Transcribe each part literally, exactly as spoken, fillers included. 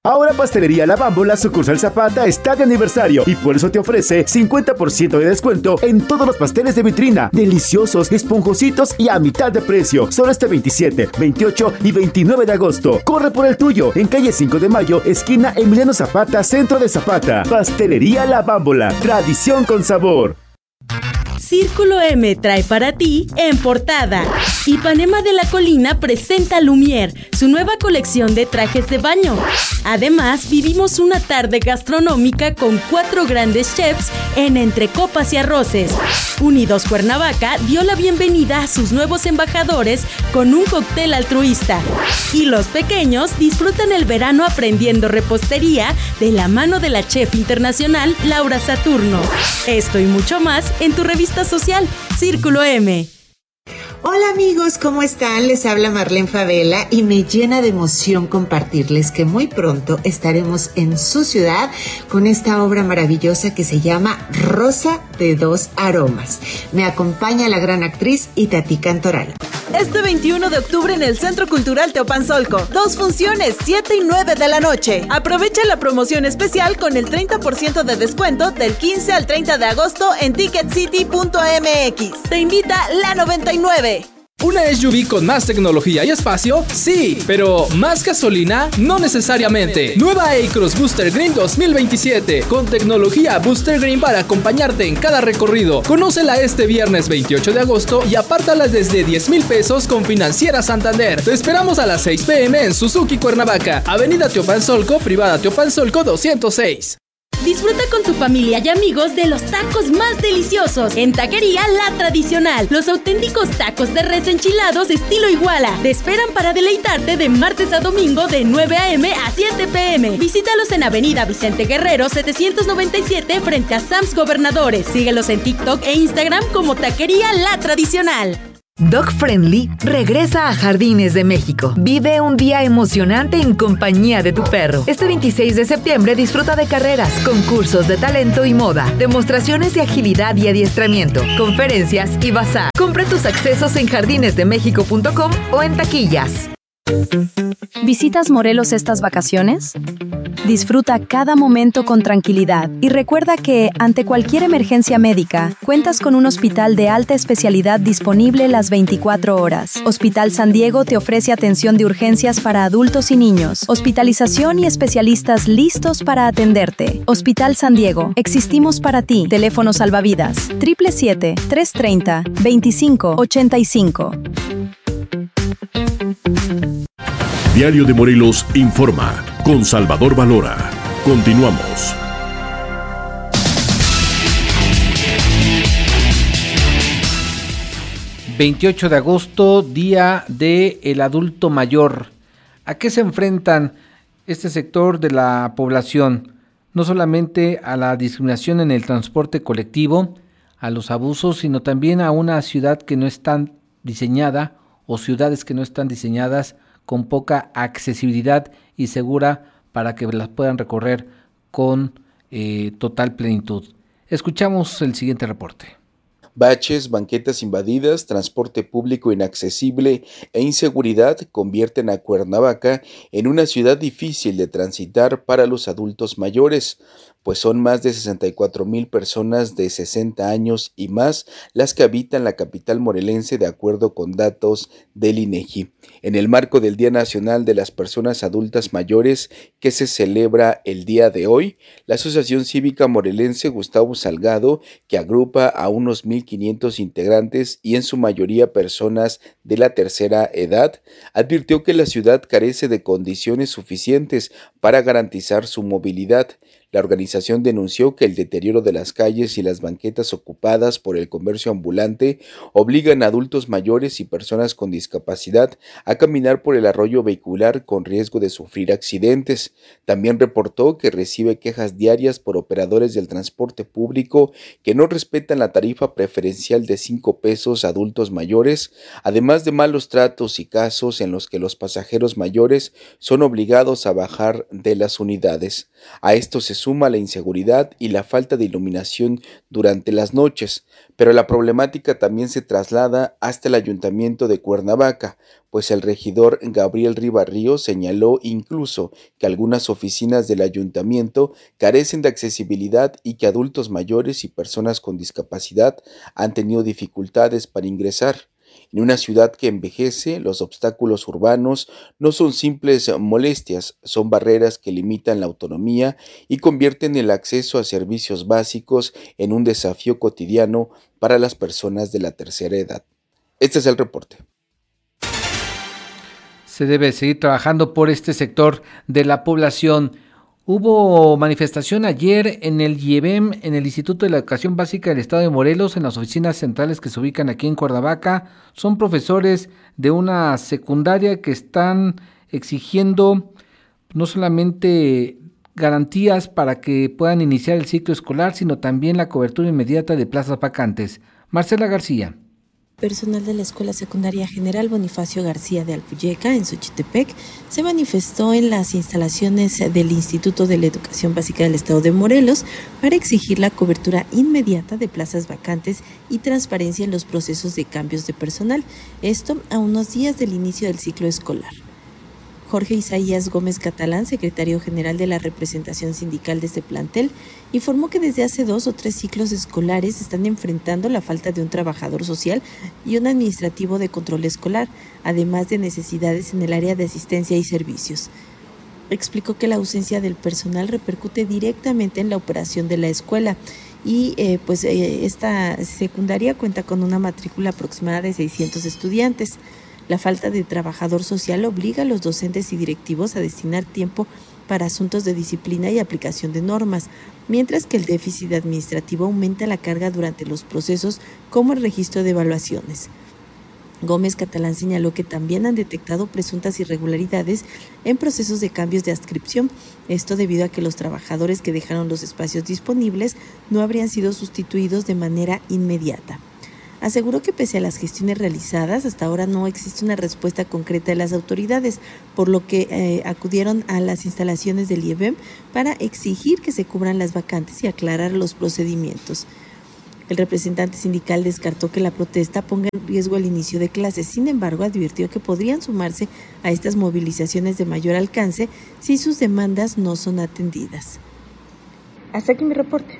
Ahora Pastelería La Bámbola, sucursal Zapata, está de aniversario y por eso te ofrece cincuenta por ciento de descuento en todos los pasteles de vitrina. Deliciosos, esponjositos y a mitad de precio. Solo este veintisiete, veintiocho y veintinueve de agosto. Corre por el tuyo en calle cinco de mayo, esquina Emiliano Zapata, centro de Zapata. Pastelería La Bámbola, tradición con sabor. Círculo M trae para ti En Portada. Ipanema de la Colina presenta Lumière, su nueva colección de trajes de baño. Además, vivimos una tarde gastronómica con cuatro grandes chefs en Entre Copas y Arroces. Unidos Cuernavaca dio la bienvenida a sus nuevos embajadores con un cóctel altruista. Y los pequeños disfrutan el verano aprendiendo repostería de la mano de la chef internacional Laura Saturno. Esto y mucho más en tu revista social, Círculo M. Hola amigos, ¿cómo están? Les habla Marlene Favela y me llena de emoción compartirles que muy pronto estaremos en su ciudad con esta obra maravillosa que se llama Rosa de dos aromas. Me acompaña la gran actriz Itatí Cantoral. Este veintiuno de octubre en el Centro Cultural Teopanzolco. Dos funciones, siete y nueve de la noche. Aprovecha la promoción especial con el treinta por ciento de descuento del quince al treinta de agosto en ticket city punto m x. Te invita la noventa y nueve. ¿Una S U V con más tecnología y espacio? Sí, pero ¿más gasolina? No necesariamente. Nueva A-Cross Booster Green dos mil veintisiete, con tecnología Booster Green para acompañarte en cada recorrido. Conócela este viernes veintiocho de agosto y apártala desde diez mil pesos con Financiera Santander. Te esperamos a las seis pe eme en Suzuki Cuernavaca, Avenida Teopanzolco, Privada Teopanzolco doscientos seis. Disfruta con tu familia y amigos de los tacos más deliciosos en Taquería La Tradicional. Los auténticos tacos de res enchilados estilo Iguala te esperan para deleitarte de martes a domingo de nueve a eme a siete pe eme. Visítalos en Avenida Vicente Guerrero setecientos noventa y siete frente a Sam's Gobernadores. Síguelos en TikTok e Instagram como Taquería La Tradicional. Dog Friendly regresa a Jardines de México. Vive un día emocionante en compañía de tu perro. Este veintiséis de septiembre disfruta de carreras, concursos de talento y moda, demostraciones de agilidad y adiestramiento, conferencias y bazar. Compra tus accesos en jardines de méxico punto com o en taquillas. ¿Visitas Morelos estas vacaciones? Disfruta cada momento con tranquilidad y recuerda que, ante cualquier emergencia médica, cuentas con un hospital de alta especialidad disponible las veinticuatro horas. Hospital San Diego te ofrece atención de urgencias para adultos y niños, hospitalización y especialistas listos para atenderte. Hospital San Diego, existimos para ti. Teléfono salvavidas, siete siete siete, tres tres cero, veinticinco ochenta y cinco. Diario de Morelos informa con Salvador Valora. Continuamos. veintiocho de agosto, Día del Adulto Mayor. ¿A qué se enfrentan este sector de la población? No solamente a la discriminación en el transporte colectivo, a los abusos, sino también a una ciudad que no está diseñada o ciudades que no están diseñadas con poca accesibilidad y segura para que las puedan recorrer con eh, total plenitud. Escuchamos el siguiente reporte. Baches, banquetas invadidas, transporte público inaccesible e inseguridad convierten a Cuernavaca en una ciudad difícil de transitar para los adultos mayores, pues son más de sesenta y cuatro mil personas de sesenta años y más las que habitan la capital morelense de acuerdo con datos del INEGI. En el marco del Día Nacional de las Personas Adultas Mayores, que se celebra el día de hoy, la Asociación Cívica Morelense Gustavo Salgado, que agrupa a unos mil quinientos integrantes y en su mayoría personas de la tercera edad, advirtió que la ciudad carece de condiciones suficientes para garantizar su movilidad. La organización denunció que el deterioro de las calles y las banquetas ocupadas por el comercio ambulante obligan a adultos mayores y personas con discapacidad a caminar por el arroyo vehicular con riesgo de sufrir accidentes. También reportó que recibe quejas diarias por operadores del transporte público que no respetan la tarifa preferencial de cinco pesos a adultos mayores, además de malos tratos y casos en los que los pasajeros mayores son obligados a bajar de las unidades. A esto se suma la inseguridad y la falta de iluminación durante las noches, pero la problemática también se traslada hasta el Ayuntamiento de Cuernavaca, pues el regidor Gabriel Ribarríos señaló incluso que algunas oficinas del ayuntamiento carecen de accesibilidad y que adultos mayores y personas con discapacidad han tenido dificultades para ingresar. En una ciudad que envejece, los obstáculos urbanos no son simples molestias, son barreras que limitan la autonomía y convierten el acceso a servicios básicos en un desafío cotidiano para las personas de la tercera edad. Este es el reporte. Se debe seguir trabajando por este sector de la población. Hubo manifestación ayer en el I E B E M, en el Instituto de la Educación Básica del Estado de Morelos, en las oficinas centrales que se ubican aquí en Cuernavaca. Son profesores de una secundaria que están exigiendo no solamente garantías para que puedan iniciar el ciclo escolar, sino también la cobertura inmediata de plazas vacantes. Marcela García. Personal de la Escuela Secundaria General Bonifacio García de Alpuyeca, en Xochitepec, se manifestó en las instalaciones del Instituto de la Educación Básica del Estado de Morelos para exigir la cobertura inmediata de plazas vacantes y transparencia en los procesos de cambios de personal, esto a unos días del inicio del ciclo escolar. Jorge Isaías Gómez Catalán, secretario general de la representación sindical de este plantel, informó que desde hace dos o tres ciclos escolares están enfrentando la falta de un trabajador social y un administrativo de control escolar, además de necesidades en el área de asistencia y servicios. Explicó que la ausencia del personal repercute directamente en la operación de la escuela y eh, pues eh, esta secundaria cuenta con una matrícula aproximada de seiscientos estudiantes. La falta de trabajador social obliga a los docentes y directivos a destinar tiempo para asuntos de disciplina y aplicación de normas, mientras que el déficit administrativo aumenta la carga durante los procesos como el registro de evaluaciones. Gómez Catalán señaló que también han detectado presuntas irregularidades en procesos de cambios de adscripción, esto debido a que los trabajadores que dejaron los espacios disponibles no habrían sido sustituidos de manera inmediata. Aseguró que pese a las gestiones realizadas, hasta ahora no existe una respuesta concreta de las autoridades, por lo que eh, acudieron a las instalaciones del I E B E M para exigir que se cubran las vacantes y aclarar los procedimientos. El representante sindical descartó que la protesta ponga en riesgo el inicio de clases, sin embargo advirtió que podrían sumarse a estas movilizaciones de mayor alcance si sus demandas no son atendidas. Hasta aquí mi reporte.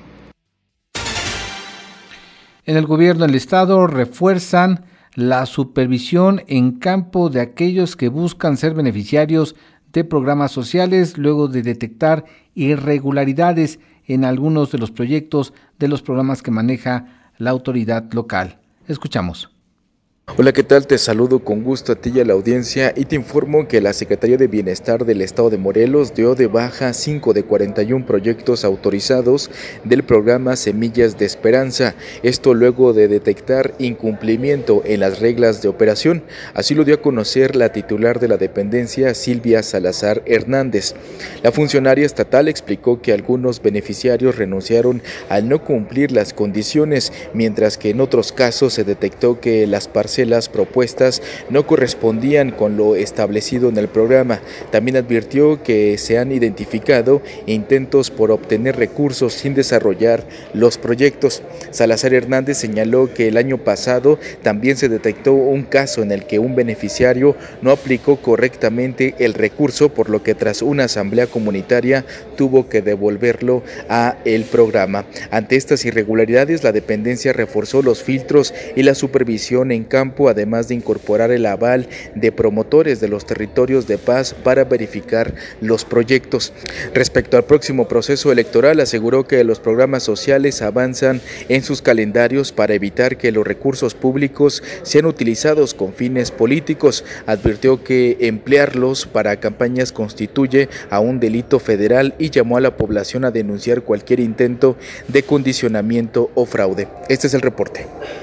En el gobierno del estado refuerzan la supervisión en campo de aquellos que buscan ser beneficiarios de programas sociales luego de detectar irregularidades en algunos de los proyectos de los programas que maneja la autoridad local. Escuchamos. Hola, ¿qué tal? Te saludo con gusto a ti y a la audiencia y te informo que la Secretaría de Bienestar del Estado de Morelos dio de baja cinco de cuarenta y uno proyectos autorizados del programa Semillas de Esperanza, esto luego de detectar incumplimiento en las reglas de operación. Así lo dio a conocer la titular de la dependencia, Silvia Salazar Hernández. La funcionaria estatal explicó que algunos beneficiarios renunciaron al no cumplir las condiciones, mientras que en otros casos se detectó que las parcelas las propuestas no correspondían con lo establecido en el programa. También advirtió que se han identificado intentos por obtener recursos sin desarrollar los proyectos. Salazar Hernández señaló que el año pasado también se detectó un caso en el que un beneficiario no aplicó correctamente el recurso, por lo que tras una asamblea comunitaria tuvo que devolverlo a el programa. Ante estas irregularidades, la dependencia reforzó los filtros y la supervisión en campo, además de incorporar el aval de promotores de los territorios de paz para verificar los proyectos. Respecto al próximo proceso electoral, aseguró que los programas sociales avanzan en sus calendarios para evitar que los recursos públicos sean utilizados con fines políticos. Advirtió que emplearlos para campañas constituye a un delito federal y llamó a la población a denunciar cualquier intento de condicionamiento o fraude. Este es el reporte.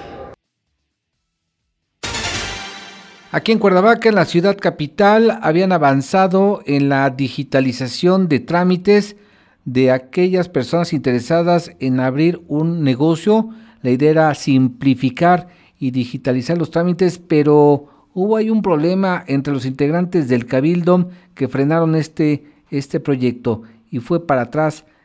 Aquí en Cuernavaca, en la ciudad capital, habían avanzado en la digitalización de trámites de aquellas personas interesadas en abrir un negocio. La idea era simplificar y digitalizar los trámites, pero hubo ahí un problema entre los integrantes del Cabildo que frenaron este, este proyecto y fue para atrás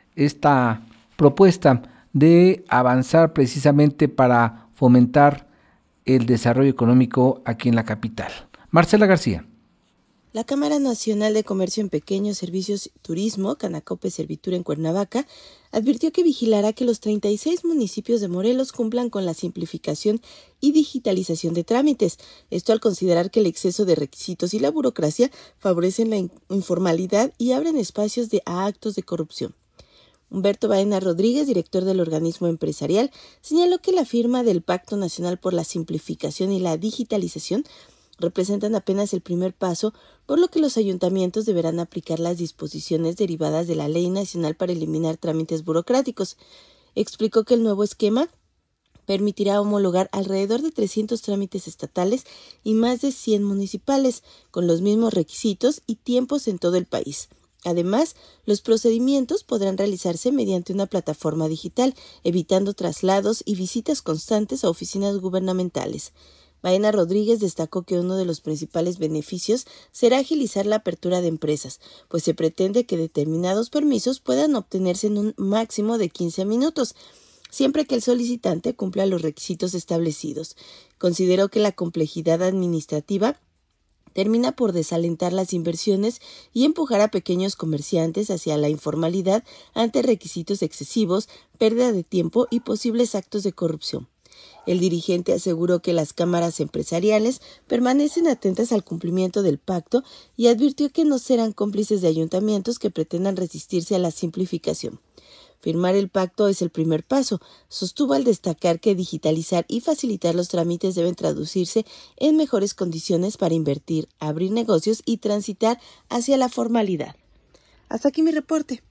esta propuesta de avanzar precisamente para fomentar el desarrollo económico aquí en la capital. Marcela García. La Cámara Nacional de Comercio en Pequeños Servicios y Turismo, Canacope Servitur en Cuernavaca, advirtió que vigilará que los treinta y seis municipios de Morelos cumplan con la simplificación y digitalización de trámites. Esto al considerar que el exceso de requisitos y la burocracia favorecen la informalidad y abren espacios de, a actos de corrupción. Humberto Baena Rodríguez, director del organismo empresarial, señaló que la firma del Pacto Nacional por la Simplificación y la Digitalización representan apenas el primer paso, por lo que los ayuntamientos deberán aplicar las disposiciones derivadas de la Ley Nacional para eliminar trámites burocráticos. Explicó que el nuevo esquema permitirá homologar alrededor de trescientos trámites estatales y más de cien municipales, con los mismos requisitos y tiempos en todo el país. Además, los procedimientos podrán realizarse mediante una plataforma digital, evitando traslados y visitas constantes a oficinas gubernamentales. Baena Rodríguez destacó que uno de los principales beneficios será agilizar la apertura de empresas, pues se pretende que determinados permisos puedan obtenerse en un máximo de quince minutos, siempre que el solicitante cumpla los requisitos establecidos. Consideró que la complejidad administrativa termina por desalentar las inversiones y empujar a pequeños comerciantes hacia la informalidad ante requisitos excesivos, pérdida de tiempo y posibles actos de corrupción. El dirigente aseguró que las cámaras empresariales permanecen atentas al cumplimiento del pacto y advirtió que no serán cómplices de ayuntamientos que pretendan resistirse a la simplificación. Firmar el pacto es el primer paso, sostuvo al destacar que digitalizar y facilitar los trámites deben traducirse en mejores condiciones para invertir, abrir negocios y transitar hacia la formalidad. Hasta aquí mi reporte.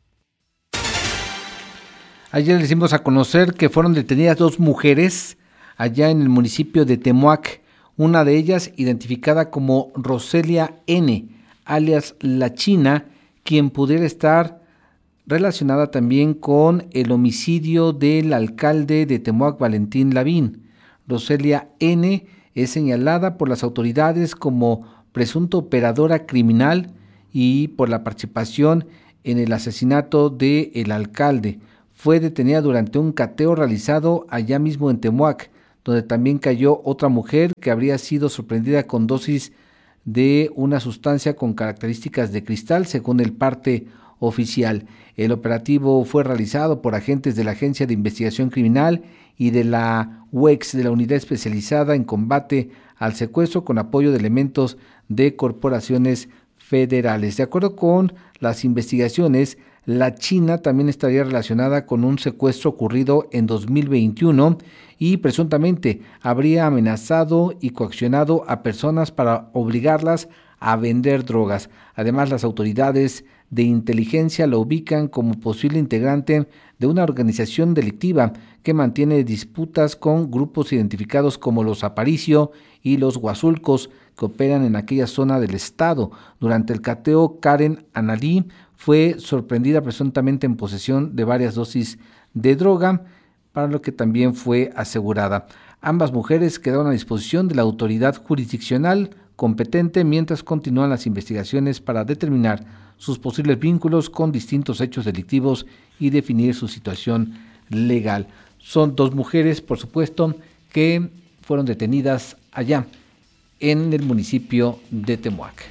Ayer les dimos a conocer que fueron detenidas dos mujeres allá en el municipio de Temuac, una de ellas identificada como Roselia N., alias La China, quien pudiera estar relacionada también con el homicidio del alcalde de Temuac, Valentín Lavín. Roselia N. es señalada por las autoridades como presunta operadora criminal y por la participación en el asesinato del alcalde. Fue detenida durante un cateo realizado allá mismo en Temuac, donde también cayó otra mujer que habría sido sorprendida con dosis de una sustancia con características de cristal, según el parte oficial. El operativo fue realizado por agentes de la Agencia de Investigación Criminal y de la U E X, de la Unidad Especializada en Combate al Secuestro, con apoyo de elementos de corporaciones federales. De acuerdo con las investigaciones, La China también estaría relacionada con un secuestro ocurrido en dos mil veintiuno y presuntamente habría amenazado y coaccionado a personas para obligarlas a vender drogas. Además, las autoridades de inteligencia lo ubican como posible integrante de una organización delictiva que mantiene disputas con grupos identificados como los Aparicio y los Huazulcos, que operan en aquella zona del estado. Durante el cateo, Karen Analí fue sorprendida presuntamente en posesión de varias dosis de droga, para lo que también fue asegurada. Ambas mujeres quedaron a disposición de la autoridad jurisdiccional competente mientras continúan las investigaciones para determinar sus posibles vínculos con distintos hechos delictivos y definir su situación legal. Son dos mujeres, por supuesto, que fueron detenidas allá en el municipio de Temuac.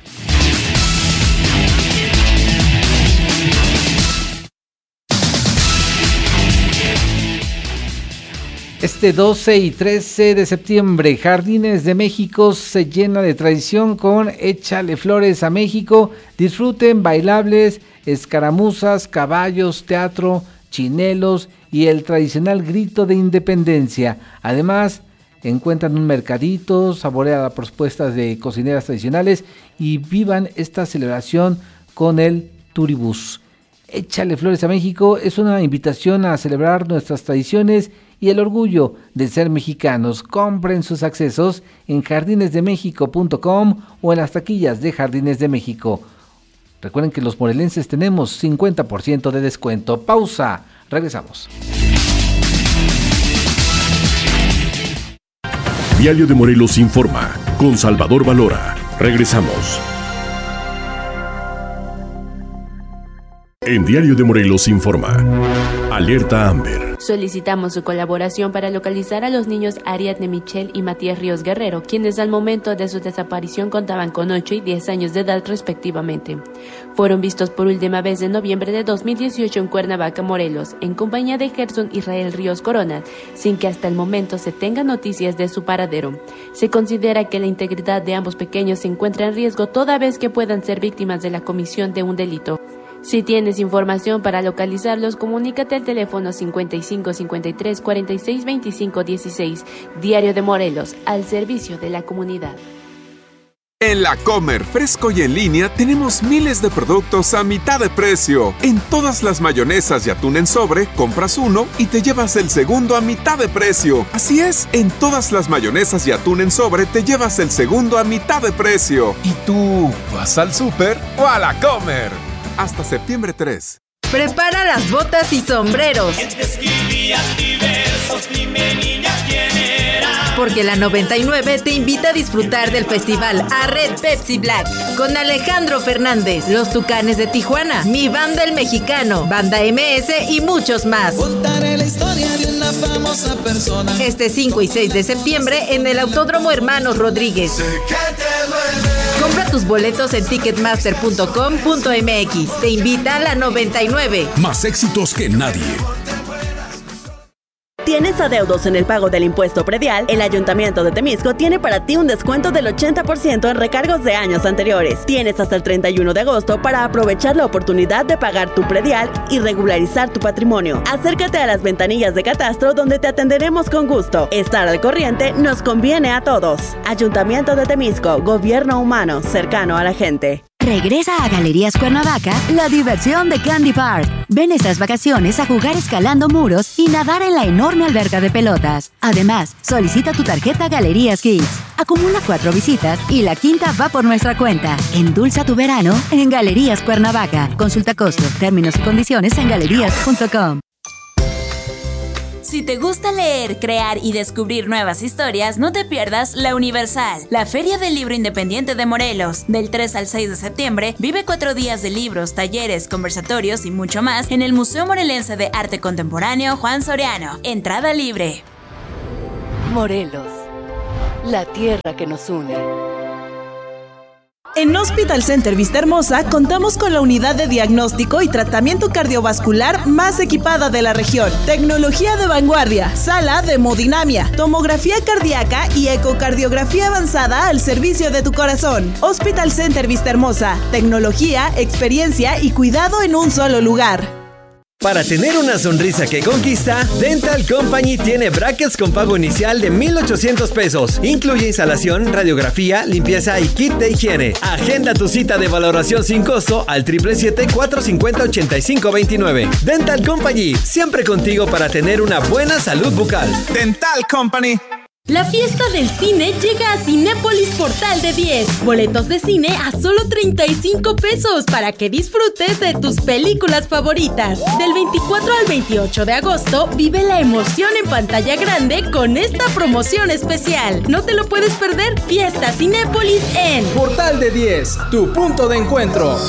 Este doce y trece de septiembre, Jardines de México se llena de tradición con Échale Flores a México. Disfruten bailables, escaramuzas, caballos, teatro, chinelos y el tradicional grito de independencia. Además, encuentran un mercadito, saborean propuestas de cocineras tradicionales y vivan esta celebración con el Turibús. Échale Flores a México es una invitación a celebrar nuestras tradiciones y el orgullo de ser mexicanos. Compren sus accesos en jardines de méxico punto com o en las taquillas de Jardines de México. Recuerden que los morelenses tenemos cincuenta por ciento de descuento. Pausa, regresamos. Diario de Morelos informa con Salvador Valora. Regresamos. En Diario de Morelos informa. Alerta Amber. Solicitamos su colaboración para localizar a los niños Ariadne Michelle y Matías Ríos Guerrero, quienes al momento de su desaparición contaban con ocho y diez años de edad respectivamente. Fueron vistos por última vez en noviembre de dos mil dieciocho en Cuernavaca, Morelos, en compañía de Gerson Israel Ríos Corona, sin que hasta el momento se tenga noticias de su paradero. Se considera que la integridad de ambos pequeños se encuentra en riesgo toda vez que puedan ser víctimas de la comisión de un delito. Si tienes información para localizarlos, comunícate al teléfono cincuenta y cinco cincuenta y tres cuarenta y seis veinticinco dieciséis. Diario de Morelos, al servicio de la comunidad. En La Comer, fresco y en línea, tenemos miles de productos a mitad de precio. En todas las mayonesas y atún en sobre, compras uno y te llevas el segundo a mitad de precio. Así es, en todas las mayonesas y atún en sobre, te llevas el segundo a mitad de precio. ¿Y tú, vas al súper o a La Comer? Hasta septiembre tres. Prepara las botas y sombreros. Porque la noventa y nueve te invita a disfrutar del festival A Red Pepsi Black con Alejandro Fernández, Los Tucanes de Tijuana, Mi Banda El Mexicano, Banda M S y muchos más. Contaré la historia de una famosa persona. Este cinco y seis de septiembre en el Autódromo Hermanos Rodríguez. Compra tus boletos en ticketmaster punto com punto m x. Te invita a la noventa y nueve. Más éxitos que nadie. ¿Tienes adeudos en el pago del impuesto predial? El Ayuntamiento de Temisco tiene para ti un descuento del ochenta por ciento en recargos de años anteriores. Tienes hasta el treinta y uno de agosto para aprovechar la oportunidad de pagar tu predial y regularizar tu patrimonio. Acércate a las ventanillas de catastro donde te atenderemos con gusto. Estar al corriente nos conviene a todos. Ayuntamiento de Temisco, gobierno humano, cercano a la gente. Regresa a Galerías Cuernavaca la diversión de Candy Park. Ven estas vacaciones a jugar escalando muros y nadar en la enorme alberca de pelotas. Además, solicita tu tarjeta Galerías Kids. Acumula cuatro visitas y la quinta va por nuestra cuenta. Endulza tu verano en Galerías Cuernavaca. Consulta costo, términos y condiciones en galerías punto com. Si te gusta leer, crear y descubrir nuevas historias, no te pierdas La Universal, la Feria del Libro Independiente de Morelos. Del tres al seis de septiembre, vive cuatro días de libros, talleres, conversatorios y mucho más en el Museo Morelense de Arte Contemporáneo Juan Soriano. Entrada libre. Morelos, la tierra que nos une. En Hospital Center Vista Hermosa contamos con la unidad de diagnóstico y tratamiento cardiovascular más equipada de la región. Tecnología de vanguardia, sala de hemodinamia, tomografía cardíaca y ecocardiografía avanzada al servicio de tu corazón. Hospital Center Vista Hermosa, tecnología, experiencia y cuidado en un solo lugar. Para tener una sonrisa que conquista, Dental Company tiene brackets con pago inicial de mil ochocientos pesos. Incluye instalación, radiografía, limpieza y kit de higiene. Agenda tu cita de valoración sin costo al siete siete siete, cuatro cinco cero, ocho cinco dos nueve. Dental Company, siempre contigo para tener una buena salud bucal. Dental Company. La fiesta del cine llega a Cinépolis Portal de diez. Boletos de cine a solo treinta y cinco pesos para que disfrutes de tus películas favoritas. Del veinticuatro al veintiocho de agosto, vive la emoción en pantalla grande con esta promoción especial. No te lo puedes perder. Fiesta Cinépolis en Portal de diez, tu punto de encuentro.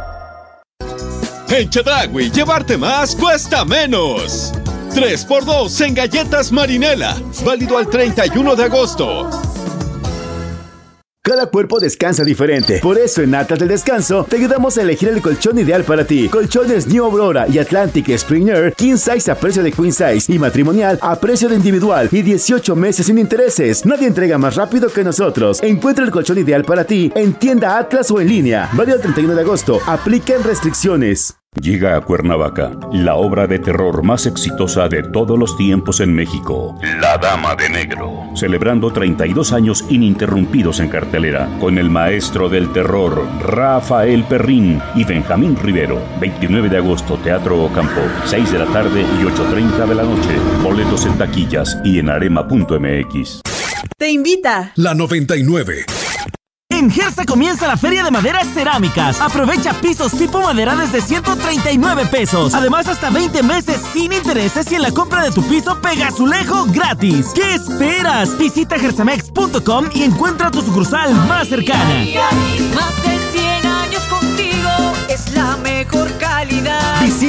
En Chedraui, llevarte más cuesta menos. tres por dos en galletas Marinela. Válido al treinta y uno de agosto. Cada cuerpo descansa diferente. Por eso en Atlas del Descanso te ayudamos a elegir el colchón ideal para ti. Colchones New Aurora y Atlantic Spring Air King Size a precio de Queen Size y matrimonial a precio de individual y dieciocho meses sin intereses. Nadie entrega más rápido que nosotros. Encuentra el colchón ideal para ti en tienda Atlas o en línea. Válido el treinta y uno de agosto. Aplican restricciones. Llega a Cuernavaca la obra de terror más exitosa de todos los tiempos en México, La Dama de Negro, celebrando treinta y dos años ininterrumpidos en cartelera, con el maestro del terror, Rafael Perrín y Benjamín Rivero. veintinueve de agosto, Teatro Ocampo, seis de la tarde y ocho treinta de la noche. Boletos en taquillas y en arema punto m x. Te invita La noventa y nueve. En Gersa comienza la Feria de Maderas Cerámicas. Aprovecha pisos tipo madera desde ciento treinta y nueve pesos. Además, hasta veinte meses sin intereses y en la compra de tu piso pega azulejo gratis. ¿Qué esperas? Visita gersamex punto com y encuentra tu sucursal más cercana. Más de cien años contigo es la mejor calidad.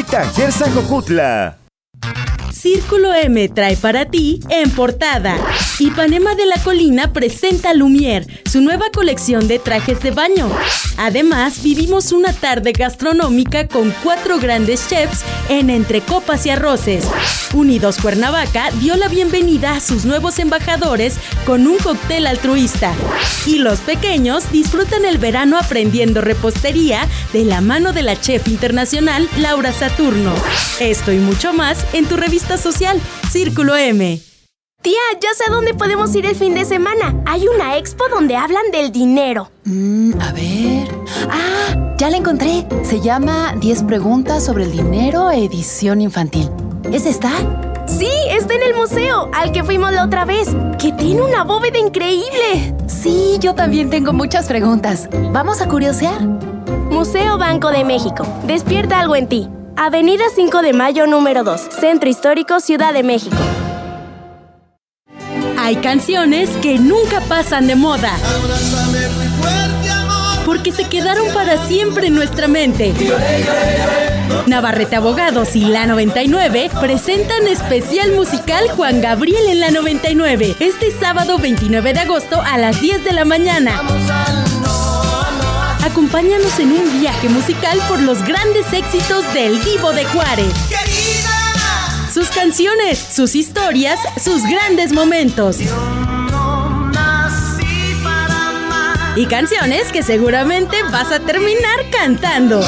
Tajersa Jojutla. Círculo M trae para ti En Portada. Ipanema de la Colina presenta Lumière, su nueva colección de trajes de baño. Además, vivimos una tarde gastronómica con cuatro grandes chefs en Entre Copas y Arroces. Unidos Cuernavaca dio la bienvenida a sus nuevos embajadores con un cóctel altruista. Y los pequeños disfrutan el verano aprendiendo repostería de la mano de la chef internacional Laura Saturno. Esto y mucho más en tu revista social, Círculo M. Tía, ya sé a dónde podemos ir el fin de semana. Hay una expo donde hablan del dinero. Mm, a ver... ¡Ah! Ya la encontré. Se llama diez preguntas sobre el dinero, edición infantil. ¿Es esta? Sí, está en el museo, al que fuimos la otra vez, que tiene una bóveda increíble. Sí, yo también tengo muchas preguntas. ¿Vamos a curiosear? Museo Banco de México. Despierta algo en ti. Avenida cinco de Mayo, número dos. Centro Histórico, Ciudad de México. Hay canciones que nunca pasan de moda, porque se quedaron para siempre en nuestra mente. Navarrete Abogados y La noventa y nueve presentan especial musical Juan Gabriel en La noventa y nueve, este sábado veintinueve de agosto a las diez de la mañana. Acompáñanos en un viaje musical por los grandes éxitos del Divo de Juárez. Sus canciones, sus historias, sus grandes momentos. Y canciones que seguramente vas a terminar cantando.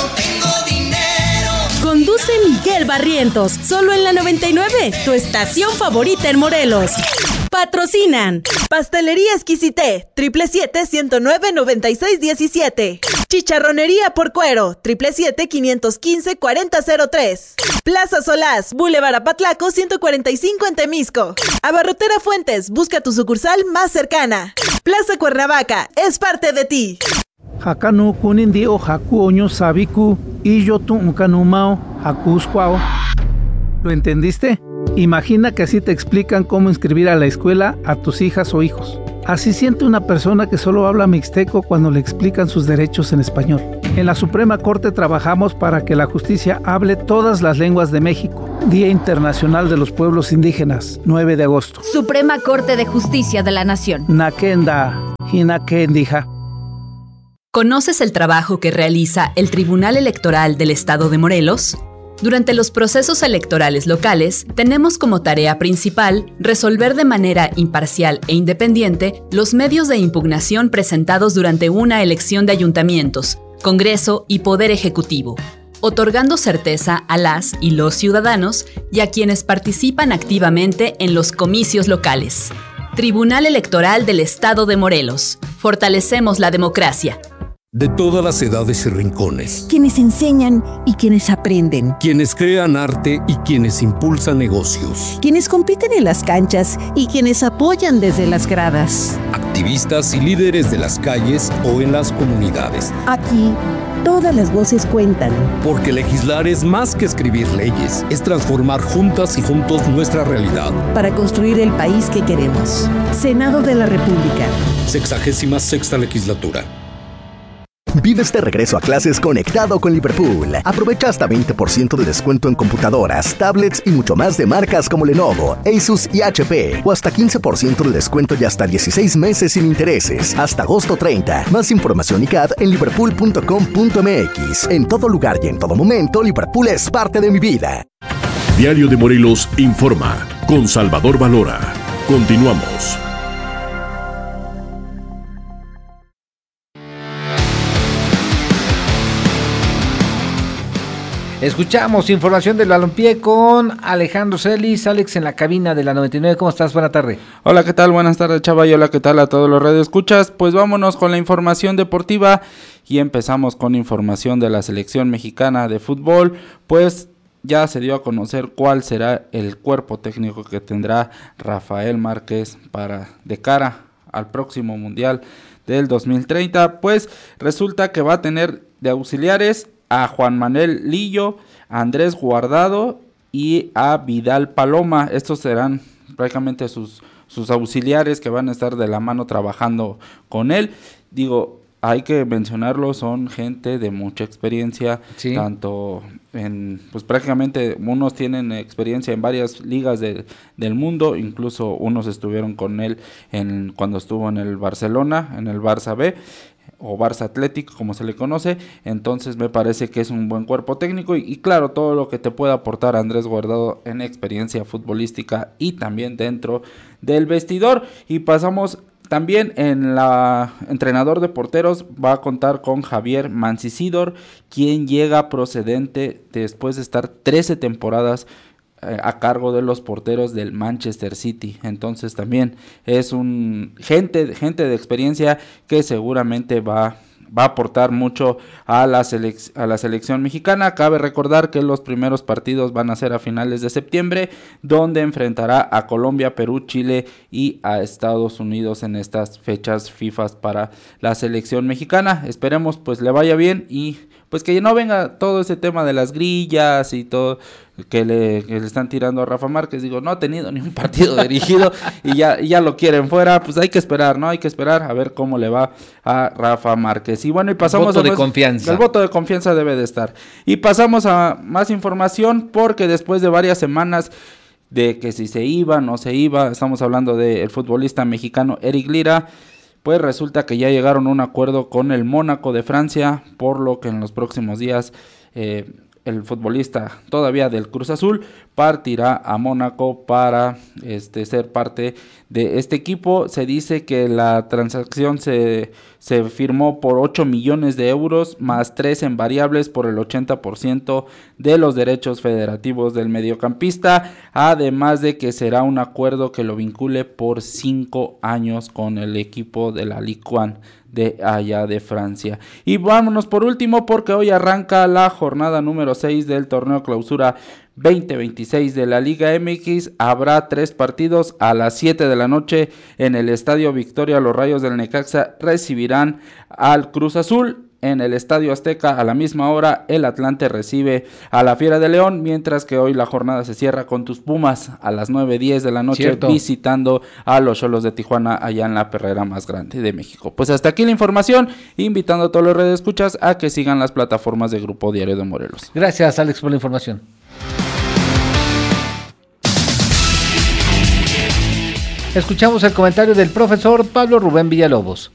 Conduce Miguel Barrientos, solo en La noventa y nueve, tu estación favorita en Morelos. Patrocinan Pastelería Exquisité, triple siete, ciento nueve, noventa y seis, diecisiete. Chicharronería por Cuero, triple siete, quinientos quince, cuarenta cero tres. Plaza Solás, Boulevard Apatlaco, ciento cuarenta y cinco en Temisco. Abarrotera Fuentes, busca tu sucursal más cercana. Plaza Cuernavaca, es parte de ti. Hakanu kunindi o haku oño sabiku y yo tu ukanumao hakuskwao. ¿Lo entendiste? Imagina que así te explican cómo inscribir a la escuela a tus hijas o hijos. Así siente una persona que solo habla mixteco cuando le explican sus derechos en español. En la Suprema Corte trabajamos para que la justicia hable todas las lenguas de México. Día Internacional de los Pueblos Indígenas, nueve de agosto. Suprema Corte de Justicia de la Nación. Nakenda, Hinakendija. ¿Conoces el trabajo que realiza el Tribunal Electoral del Estado de Morelos? Durante los procesos electorales locales, tenemos como tarea principal resolver de manera imparcial e independiente los medios de impugnación presentados durante una elección de ayuntamientos, Congreso y Poder Ejecutivo, otorgando certeza a las y los ciudadanos y a quienes participan activamente en los comicios locales. Tribunal Electoral del Estado de Morelos. Fortalecemos la democracia. De todas las edades y rincones. Quienes enseñan y quienes aprenden. Quienes crean arte y quienes impulsan negocios. Quienes compiten en las canchas y quienes apoyan desde las gradas. Activistas y líderes de las calles o en las comunidades. Aquí, todas las voces cuentan. Porque legislar es más que escribir leyes, es transformar juntas y juntos nuestra realidad. Para construir el país que queremos. Senado de la República. Sexagésima sexta legislatura. Vives de regreso a clases conectado con Liverpool. Aprovecha hasta veinte por ciento de descuento en computadoras, tablets y mucho más de marcas como Lenovo, Asus y H P. O hasta quince por ciento de descuento y hasta dieciséis meses sin intereses. Hasta agosto treinta. Más información y C A D en liverpool punto com punto m x. En todo lugar y en todo momento, Liverpool es parte de mi vida. Diario de Morelos informa con Salvador Valora. Continuamos. Escuchamos información del balompié con Alejandro Celis. Alex, en la cabina de la noventa y nueve. ¿Cómo estás? Buena tarde. Hola, ¿qué tal? Buenas tardes, Chava. Y hola, ¿qué tal a todos los radioescuchas? Pues vámonos con la información deportiva y empezamos con información de la selección mexicana de fútbol. Pues ya se dio a conocer cuál será el cuerpo técnico que tendrá Rafael Márquez para de cara al próximo Mundial del dos mil treinta. Pues resulta que va a tener de auxiliares a Juan Manuel Lillo, a Andrés Guardado y a Vidal Paloma. Estos serán prácticamente sus, sus auxiliares que van a estar de la mano trabajando con él. Digo, hay que mencionarlo, son gente de mucha experiencia, sí. tanto en, pues prácticamente unos tienen experiencia en varias ligas de, del mundo, incluso unos estuvieron con él en cuando estuvo en el Barcelona, en el Barça B, o Barça Atlético, como se le conoce. Entonces me parece que es un buen cuerpo técnico y, y claro, todo lo que te puede aportar Andrés Guardado en experiencia futbolística y también dentro del vestidor. Y pasamos también en la entrenador de porteros, va a contar con Javier Mancisidor, quien llega procedente después de estar trece temporadas eh, a cargo de los porteros del Manchester City. Entonces también es un gente, gente de experiencia que seguramente va va a aportar mucho a la, selec- a la selección mexicana. Cabe recordar que los primeros partidos van a ser a finales de septiembre, donde enfrentará a Colombia, Perú, Chile y a Estados Unidos en estas fechas FIFA para la selección mexicana. Esperemos pues le vaya bien y pues que no venga todo ese tema de las grillas y todo que le, que le están tirando a Rafa Márquez. Digo, no ha tenido ni un partido dirigido y ya, y ya lo quieren fuera. Pues hay que esperar, ¿no? Hay que esperar a ver cómo le va a Rafa Márquez. Y bueno, y pasamos el voto a de confianza. El voto de confianza debe de estar. Y pasamos a más información porque después de varias semanas de que si se iba, no se iba, estamos hablando del futbolista mexicano Eric Lira, pues resulta que ya llegaron a un acuerdo con el Mónaco de Francia, por lo que en los próximos días eh, el futbolista todavía del Cruz Azul partirá a Mónaco para este, ser parte de este equipo. Se dice que la transacción se, se firmó por ocho millones de euros más tres en variables por el ochenta por ciento de los derechos federativos del mediocampista, además de que será un acuerdo que lo vincule por cinco años con el equipo de la Ligue uno de allá de Francia. Y vámonos por último porque hoy arranca la jornada número seis del torneo clausura veinte veintiséis de la Liga M X. Habrá tres partidos a las siete de la noche en el Estadio Victoria. Los Rayos del Necaxa recibirán al Cruz Azul. En el Estadio Azteca a la misma hora el Atlante recibe a la Fiera de León, mientras que hoy la jornada se cierra con tus Pumas a las nueve diez de la noche, cierto, visitando a los Xolos de Tijuana allá en la perrera más grande de México. Pues hasta aquí la información, invitando a todos los redescuchas a que sigan las plataformas de Grupo Diario de Morelos. Gracias, Alex, por la información. Escuchamos el comentario del profesor Pablo Rubén Villalobos.